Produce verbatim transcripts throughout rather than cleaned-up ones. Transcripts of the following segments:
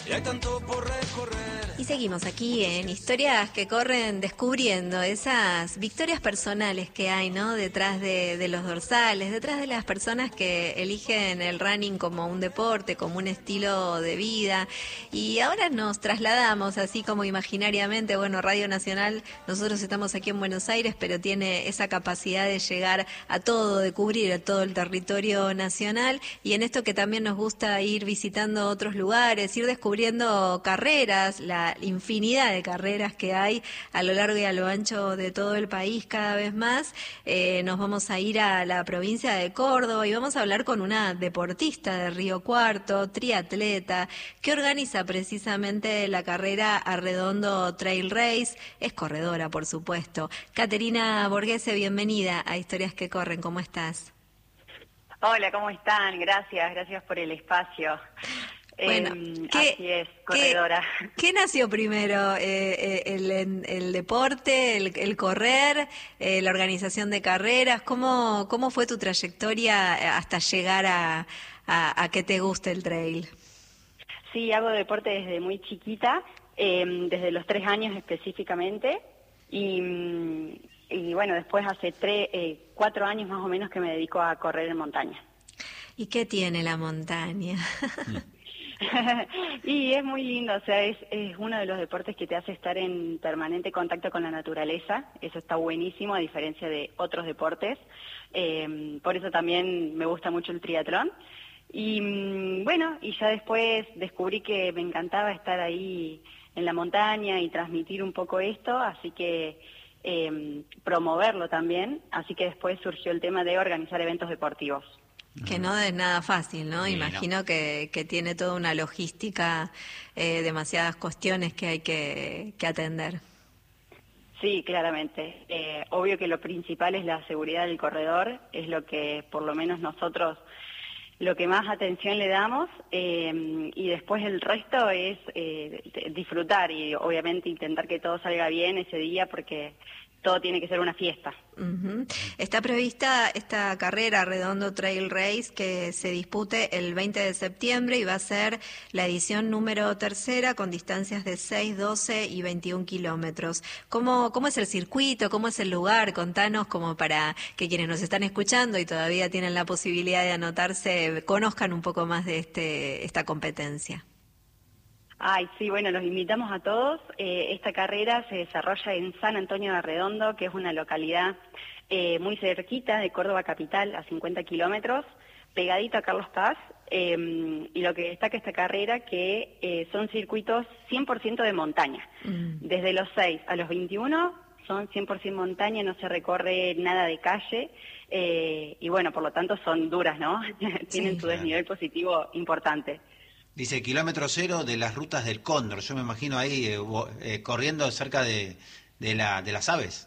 Y hay tanto por recorrer. Y seguimos aquí en Historias que Corren, descubriendo esas victorias personales que hay, ¿no? Detrás de, de los dorsales, detrás de las personas que eligen el running como un deporte, como un estilo de vida. Y ahora nos trasladamos, así como imaginariamente, bueno, Radio Nacional, nosotros estamos aquí en Buenos Aires, pero tiene esa capacidad de llegar a todo, de cubrir a todo el territorio nacional. Y en esto que también nos gusta ir visitando otros lugares, ir descubriendo carreras, la infinidad de carreras que hay a lo largo y a lo ancho de todo el país cada vez más. Eh, nos vamos a ir a la provincia de Córdoba y vamos a hablar con una deportista de Río Cuarto, triatleta, que organiza precisamente la carrera Arredondo Trail Race. Es corredora, por supuesto. Caterina Borghese, bienvenida a Historias que Corren. ¿Cómo estás? Hola, ¿cómo están? Gracias, gracias por el espacio. Bueno, eh, ¿qué, así es, corredora. ¿qué, ¿qué nació primero? Eh, eh, el, el deporte, el, el correr, eh, la organización de carreras? ¿Cómo, cómo fue tu trayectoria hasta llegar a, a, a que te guste el trail? Sí, hago deporte desde muy chiquita, eh, desde los tres años específicamente, y, y bueno, después hace tres, eh, cuatro años más o menos que me dedico a correr en montaña. ¿Y qué tiene la montaña? Y es muy lindo, o sea, es, es uno de los deportes que te hace estar en permanente contacto con la naturaleza. Eso está buenísimo, a diferencia de otros deportes. Eh, por eso también me gusta mucho el triatlón. Y bueno, y ya después descubrí que me encantaba estar ahí en la montaña y transmitir un poco esto, así que eh, promoverlo también. Así que después surgió el tema de organizar eventos deportivos. Que no es nada fácil, ¿no? Sí, Imagino no. que, que tiene toda una logística, eh, demasiadas cuestiones que hay que, que atender. Sí, claramente. Eh, obvio que lo principal es la seguridad del corredor, es lo que por lo menos nosotros, lo que más atención le damos, eh, y después el resto es eh, disfrutar y obviamente intentar que todo salga bien ese día porque todo tiene que ser una fiesta. Uh-huh. Está prevista esta carrera Arredondo Trail Race que se dispute el veinte de septiembre y va a ser la edición número tercera con distancias de seis, doce y veintiún kilómetros. ¿Cómo, cómo es el circuito? ¿Cómo es el lugar? Contanos como para que quienes nos están escuchando y todavía tienen la posibilidad de anotarse, conozcan un poco más de este esta competencia. Ay, sí, bueno, los invitamos a todos. Eh, esta carrera se desarrolla en San Antonio de Arredondo, que es una localidad eh, muy cerquita de Córdoba capital, a cincuenta kilómetros, pegadito a Carlos Paz. Eh, y lo que destaca esta carrera que eh, son circuitos cien por ciento de montaña. Mm. Desde los seis a los veintiuno son cien por ciento montaña, no se recorre nada de calle. Eh, y bueno, por lo tanto son duras, ¿no? Tienen Sí, su claro. desnivel positivo importante. Dice kilómetro cero de las rutas del Cóndor. Yo me imagino ahí eh, eh, corriendo cerca de, de, la, de las aves.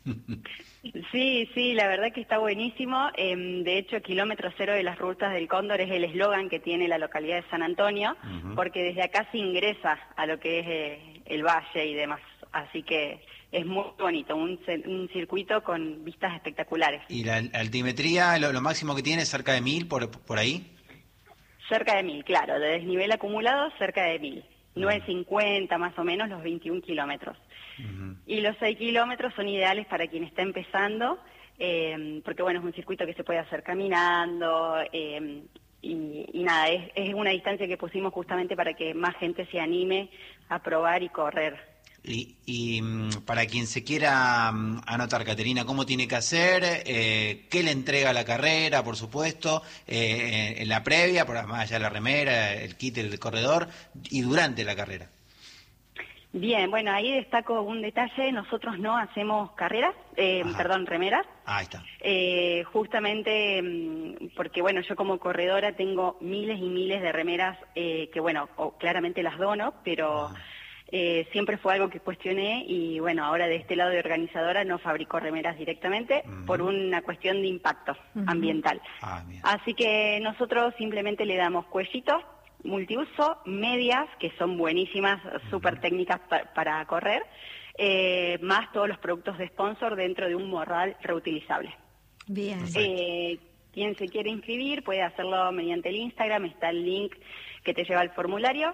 Sí, sí, la verdad que está buenísimo. Eh, de hecho, kilómetro cero de las rutas del Cóndor es el eslogan que tiene la localidad de San Antonio, uh-huh. porque desde acá se ingresa a lo que es eh, el valle y demás. Así que es muy bonito, un, un circuito con vistas espectaculares. ¿Y la altimetría, lo, lo máximo que tiene es cerca de mil por, por ahí? Cerca de mil, claro, de desnivel acumulado cerca de mil. nueve cincuenta más o menos los veintiún kilómetros. Uh-huh. Y los seis kilómetros son ideales para quien está empezando, eh, porque bueno, es un circuito que se puede hacer caminando, eh, y, y nada, es, es una distancia que pusimos justamente para que más gente se anime a probar y correr. Y, y para quien se quiera anotar, Caterina, ¿cómo tiene que hacer? Eh, ¿Qué le entrega la carrera, por supuesto? Eh, en la previa, por más allá de la remera, el kit del corredor, y durante la carrera. Bien, bueno, ahí destaco un detalle. Nosotros no hacemos carreras, eh, perdón, remeras. Ah, ahí está. Eh, justamente porque, bueno, yo como corredora tengo miles y miles de remeras eh, que, bueno, o, claramente las dono, pero... Ah. Eh, siempre fue algo que cuestioné y bueno, ahora de este lado de organizadora no fabrico remeras directamente uh-huh. por una cuestión de impacto uh-huh. ambiental. Ah, Así que nosotros simplemente le damos cuellitos, multiuso, medias, que son buenísimas, uh-huh. súper técnicas pa- para correr, eh, más todos los productos de sponsor dentro de un morral reutilizable. Bien. Eh, quien se quiere inscribir puede hacerlo mediante el Instagram, está el link que te lleva al formulario.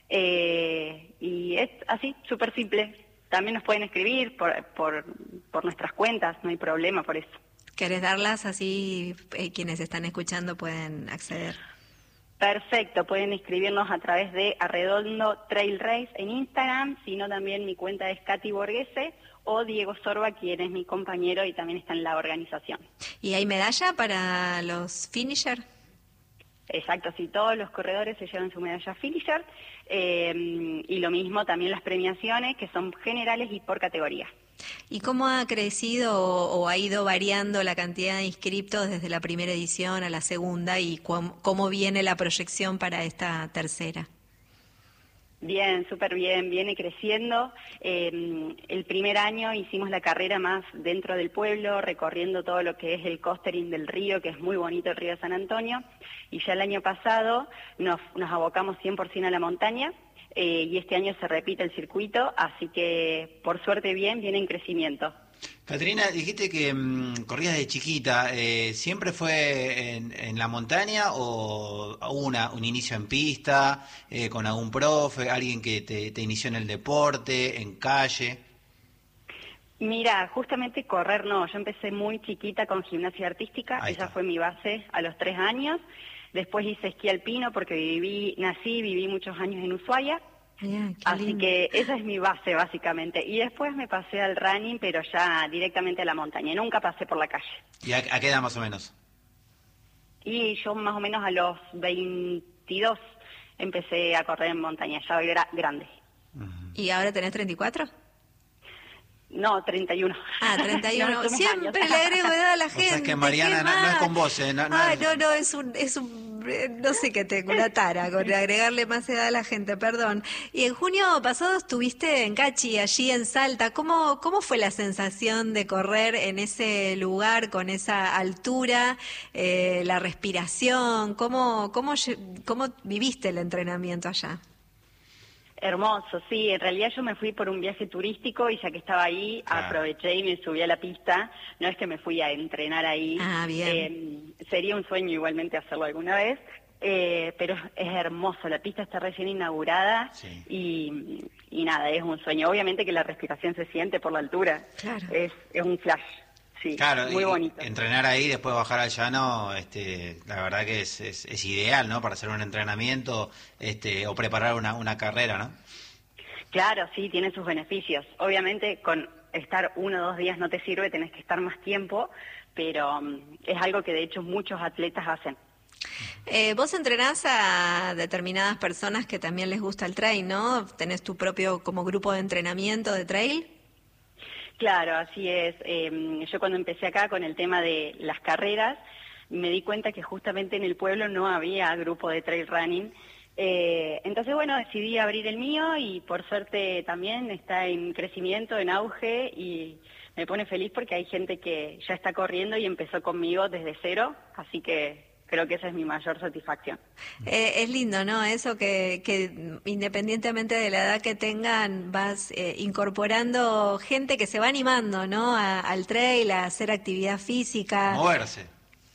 Eh, y es así, súper simple. También nos pueden escribir por, por, por nuestras cuentas, no hay problema por eso. ¿Querés darlas así eh, quienes están escuchando pueden acceder? Perfecto, pueden escribirnos a través de Arredondo Trail Race en Instagram, sino también mi cuenta es Katy Borghese o Diego Sorba, quien es mi compañero y también está en la organización. ¿Y hay medalla para los finisher? Exacto, sí, todos los corredores se llevan su medalla finisher eh, y lo mismo también las premiaciones que son generales y por categoría. ¿Y cómo ha crecido o, o ha ido variando la cantidad de inscriptos desde la primera edición a la segunda y cómo, cómo viene la proyección para esta tercera? Bien, súper bien, viene creciendo. Eh, el primer año hicimos la carrera más dentro del pueblo, recorriendo todo lo que es el costering del río, que es muy bonito el río de San Antonio, y ya el año pasado nos, nos abocamos cien por ciento a la montaña, eh, y este año se repite el circuito, así que por suerte bien, viene en crecimiento. Caterina, dijiste que mmm, corrías de chiquita, eh, ¿siempre fue en, en la montaña o hubo una, un inicio en pista, eh, con algún profe, alguien que te, te inició en el deporte, en calle? Mira, justamente correr no, yo empecé muy chiquita con gimnasia artística, Ahí esa está. fue mi base a los tres años, después hice esquí alpino porque viví, nací, viví muchos años en Ushuaia. Bien, qué Así lindo. que esa es mi base básicamente. Y después me pasé al running, pero ya directamente a la montaña. Nunca pasé por la calle. ¿Y a, a qué edad más o menos? Y yo más o menos a los veintidós empecé a correr en montaña. Ya era grande. ¿Y ahora tenés treinta y cuatro? No, treinta y uno. Ah, treinta y No uno. me sumes Siempre años. le agrego edad a la O gente. sea, es que Mariana ¿qué no, no es más? con vos, ¿eh? No, no Ay, es- no, no, es un, es un, eh, no sé qué tengo, una tara con agregarle más edad a la gente, perdón. Y en junio pasado estuviste en Cachi, allí en Salta. ¿Cómo, cómo fue la sensación de correr en ese lugar, con esa altura, eh, la respiración? ¿Cómo, cómo, lle- cómo viviste el entrenamiento allá? Hermoso, sí. En realidad yo me fui por un viaje turístico y ya que estaba ahí, Claro. aproveché y me subí a la pista. No es que me fui a entrenar ahí. Ah, bien. Eh, sería un sueño igualmente hacerlo alguna vez, eh, pero es hermoso. La pista está recién inaugurada Sí. y, y nada, es un sueño. Obviamente que la respiración se siente por la altura. Claro. Es, es un flash, sí, Claro, muy y bonito. entrenar ahí, después bajar al llano, este, la verdad que es, es, es ideal, ¿no? Para hacer un entrenamiento, este, o preparar una, una carrera, ¿no? Claro, sí, tiene sus beneficios. Obviamente con estar uno o dos días no te sirve, tenés que estar más tiempo, pero um, es algo que de hecho muchos atletas hacen. Eh, vos entrenás a determinadas personas que también les gusta el trail, ¿no? ¿Tenés tu propio como grupo de entrenamiento de trail? Claro, así es. Eh, yo cuando empecé acá con el tema de las carreras, me di cuenta que justamente en el pueblo no había grupo de trail running. Eh, entonces, bueno, decidí abrir el mío y por suerte también está en crecimiento, en auge y me pone feliz porque hay gente que ya está corriendo y empezó conmigo desde cero, así que creo que esa es mi mayor satisfacción. Eh, es lindo, ¿no? Eso que, que independientemente de la edad que tengan, vas eh, incorporando gente que se va animando, ¿no? A- al trail, a hacer actividad física. Moverse.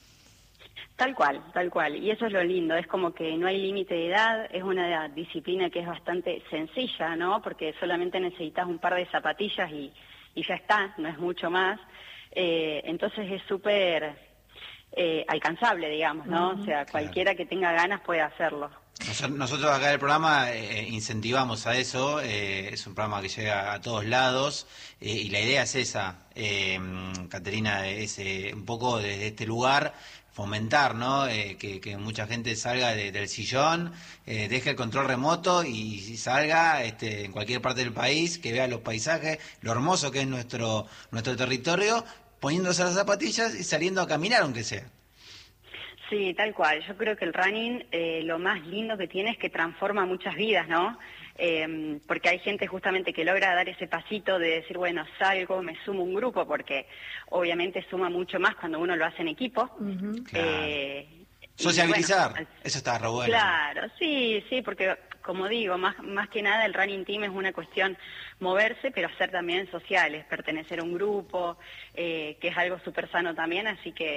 Tal cual, tal cual. Y eso es lo lindo, es como que no hay límite de edad, es una disciplina que es bastante sencilla, ¿no? Porque solamente necesitas un par de zapatillas y, y ya está, no es mucho más. Eh, entonces es súper eh, alcanzable, digamos, ¿no? O sea, cualquiera que tenga ganas puede hacerlo. Noso- Nosotros acá en el programa eh, incentivamos a eso, eh, es un programa que llega a todos lados eh, y la idea es esa, eh, Caterina, es eh, un poco desde este lugar fomentar, ¿no? Eh, que, que mucha gente salga de- del sillón, eh, deje el control remoto y, y salga este, en cualquier parte del país, que vea los paisajes, lo hermoso que es nuestro, nuestro territorio, poniéndose las zapatillas y saliendo a caminar aunque sea. Sí, tal cual. Yo creo que el running eh, lo más lindo que tiene es que transforma muchas vidas, ¿no? Eh, porque hay gente justamente que logra dar ese pasito de decir, bueno, salgo, me sumo a un grupo, porque obviamente suma mucho más cuando uno lo hace en equipo. Ujú. Claro. Eh, y Sociabilizar, bueno, eso está re bueno. Claro, sí, sí, porque como digo, más, más que nada el running team es una cuestión moverse, pero ser también sociales, pertenecer a un grupo, eh, que es algo súper sano también, así que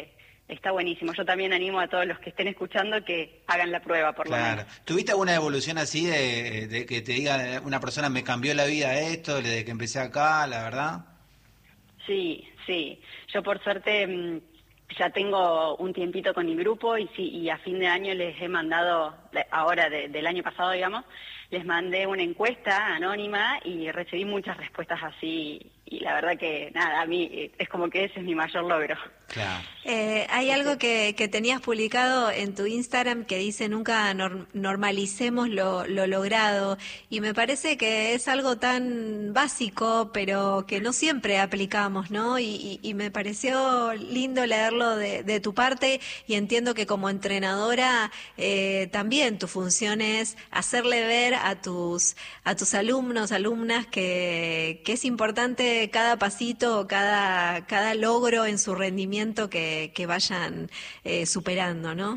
está buenísimo. Yo también animo a todos los que estén escuchando que hagan la prueba, por Claro. lo menos. ¿Tuviste alguna evolución así de, de que te diga una persona me cambió la vida esto, desde que empecé acá, la verdad? Sí, sí. Yo por suerte mm, ya tengo un tiempito con mi grupo y sí, y a fin de año les he mandado, de- ahora de- del año pasado, digamos, les mandé una encuesta anónima y recibí muchas respuestas así. Y la verdad que nada, a mí eh, es como que ese es mi mayor logro. Claro. Eh, hay algo que, que tenías publicado en tu Instagram que dice nunca nor- normalicemos lo, lo logrado, y me parece que es algo tan básico pero que no siempre aplicamos, ¿no? Y, y- y me pareció lindo leerlo de, de tu parte, y entiendo que como entrenadora eh, también tu función es hacerle ver a tus a tus alumnos, alumnas que, que es importante cada pasito, cada, cada logro en su rendimiento que, que vayan eh, superando, ¿no?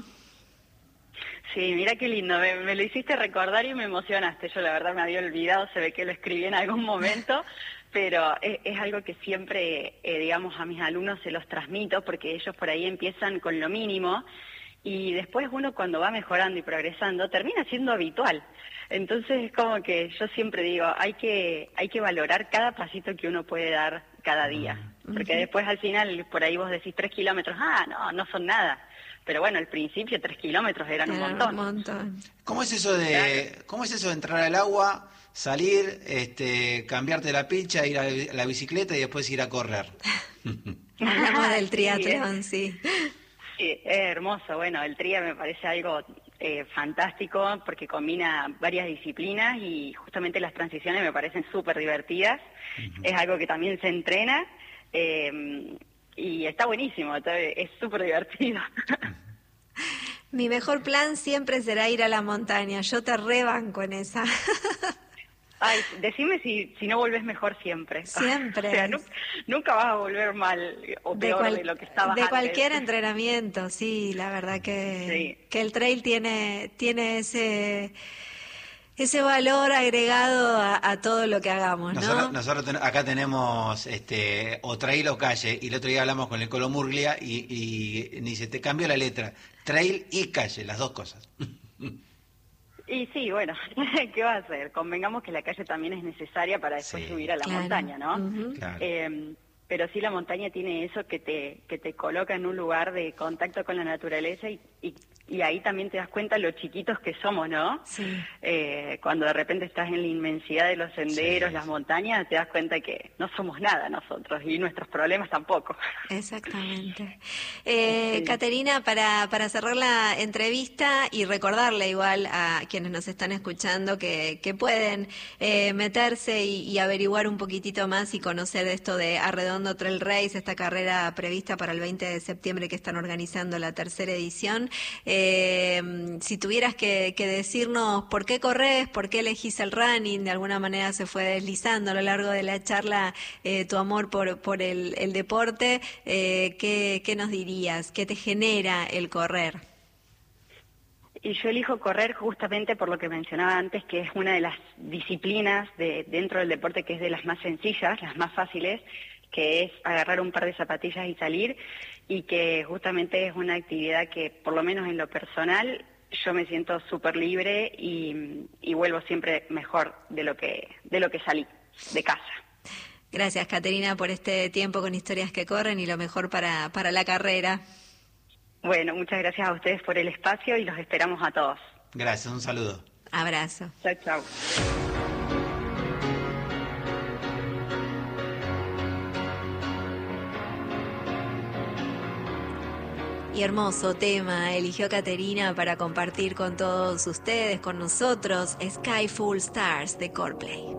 Sí, mira qué lindo, me, me lo hiciste recordar y me emocionaste. Yo la verdad me había olvidado, se ve que lo escribí en algún momento, pero es, es algo que siempre, eh, digamos, a mis alumnos se los transmito, porque ellos por ahí empiezan con lo mínimo y después uno cuando va mejorando y progresando termina siendo habitual. Entonces es como que yo siempre digo, hay que, hay que valorar cada pasito que uno puede dar cada día, porque después al final por ahí vos decís tres kilómetros, ah, no, no son nada. Pero bueno, al principio tres kilómetros eran un Eran montón. un montón. ¿Cómo es eso de, cómo es eso de entrar al agua, salir, este, cambiarte la pilcha, ir a la bicicleta y después ir a correr? Hablamos del Sí, triatlón, sí. Sí, es hermoso. Bueno, el tria me parece algo eh, fantástico porque combina varias disciplinas y justamente las transiciones me parecen súper divertidas. Uh-huh. Es algo que también se entrena eh, y está buenísimo, es súper divertido. Mi mejor plan siempre será ir a la montaña. Yo te rebanco en esa. Ay, decime si, si no volvés mejor siempre. Siempre. O sea, nunca, nunca vas a volver mal o peor de, cual, de lo que estabas De antes. cualquier entrenamiento, sí, la verdad que, sí. que el trail tiene, tiene ese, ese valor agregado a, a todo lo que hagamos, ¿no? Nosotros, nosotros ten, acá tenemos este, o trail o calle, y el otro día hablamos con el Colo Murglia y, y ni se te cambió la letra, trail y calle, las dos cosas. Y sí, bueno, ¿qué va a hacer? Convengamos que la calle también es necesaria para después sí. subir a la claro. montaña, ¿no? Uh-huh. Claro. Eh, pero sí la montaña tiene eso que te que te coloca en un lugar de contacto con la naturaleza y, y, y ahí también te das cuenta lo chiquitos que somos, ¿no? Sí. Eh, cuando de repente estás en la inmensidad de los senderos, sí. las montañas, te das cuenta que no somos nada nosotros y nuestros problemas tampoco. Exactamente. Eh, sí. Caterina, para, para cerrar la entrevista y recordarle igual a quienes nos están escuchando que, que pueden eh, meterse y, y averiguar un poquitito más y conocer esto de Arredondo Trail Race, esta carrera prevista para el veinte de septiembre que están organizando la tercera edición. Eh, si tuvieras que, que decirnos por qué corres, por qué elegís el running, de alguna manera se fue deslizando a lo largo de la charla eh, tu amor por, por el, el deporte, eh, ¿qué, ¿qué nos dirías? ¿Qué te genera el correr? Y yo elijo correr justamente por lo que mencionaba antes, que es una de las disciplinas de, dentro del deporte que es de las más sencillas, las más fáciles, que es agarrar un par de zapatillas y salir, y que justamente es una actividad que, por lo menos en lo personal, yo me siento súper libre y, y vuelvo siempre mejor de lo que de lo que salí de casa. Gracias, Caterina, por este tiempo con Historias que Corren y lo mejor para, para la carrera. Bueno, muchas gracias a ustedes por el espacio y los esperamos a todos. Gracias, un saludo. Abrazo. Chao, chao. Y hermoso tema eligió Caterina para compartir con todos ustedes, con nosotros, Sky Full Stars de Coldplay.